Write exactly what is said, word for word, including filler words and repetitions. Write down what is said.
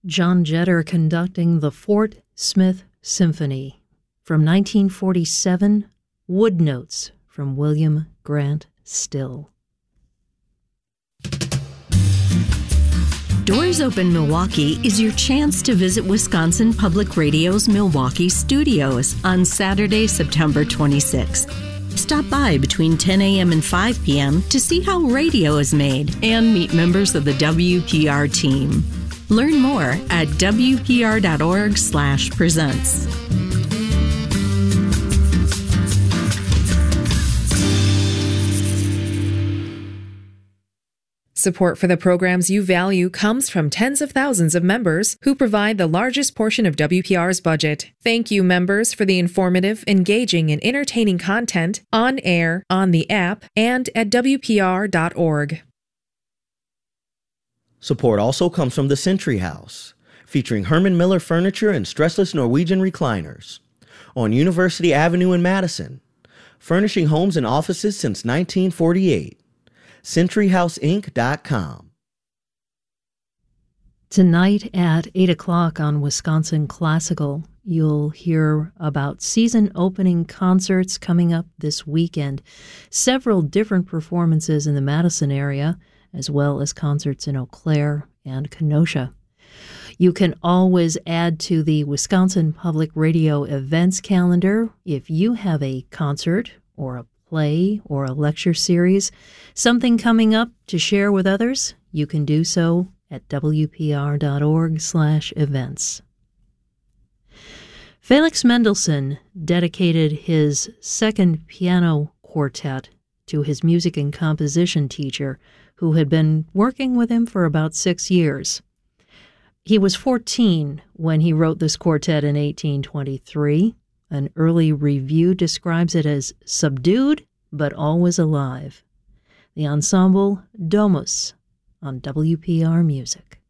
John Jetter conducting the Fort Smith Symphony. From nineteen forty-seven, Wood Notes from William Grant Still. Doors Open Milwaukee is your chance to visit Wisconsin Public Radio's Milwaukee studios on Saturday, September twenty-sixth. Stop by between ten a.m. and five p.m. to see how radio is made and meet members of the W P R team. Learn more at W P R dot org slash presents. Support for the programs you value comes from tens of thousands of members who provide the largest portion of W P R's budget. Thank you, members, for the informative, engaging, and entertaining content on air, on the app, and at W P R dot org. Support also comes from the Century House, featuring Herman Miller furniture and stressless Norwegian recliners on University Avenue in Madison, furnishing homes and offices since nineteen forty-eight. century house inc dot com. Tonight at eight o'clock on Wisconsin Classical, you'll hear about season opening concerts coming up this weekend. Several different performances in the Madison area, as well as concerts in Eau Claire and Kenosha. You can always add to the Wisconsin Public Radio events calendar if you have a concert or a play or a lecture series, something coming up to share with others. You can do so at W P R dot org slash events. Felix Mendelssohn dedicated his second piano quartet to his music and composition teacher, who had been working with him for about six years. He was fourteen when he wrote this quartet in eighteen twenty-three. An early review describes it as subdued but always alive. The ensemble Domus on W P R Music.